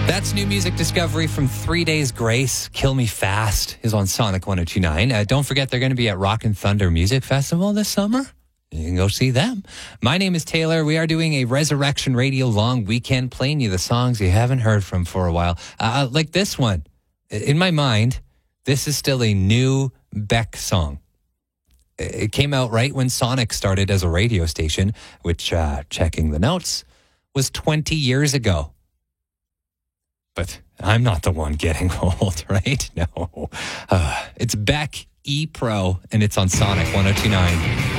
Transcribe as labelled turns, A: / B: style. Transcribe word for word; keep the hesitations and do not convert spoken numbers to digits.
A: That's new music discovery from Three Days Grace. Kill Me Fast is on Sonic one oh two point nine. Uh, don't forget they're going to be at Rock and Thunder Music Festival this summer. You can go see them. My name is Taylor. We are doing a Resurrection Radio long weekend, playing you the songs you haven't heard from for a while. Uh, like this one. In my mind, this is still a new Beck song. It came out right when Sonic started as a radio station, which, uh, checking the notes, was twenty years ago. But I'm not the one getting old, right? No. Uh, it's Beck E-Pro, and it's on Sonic one oh two point nine.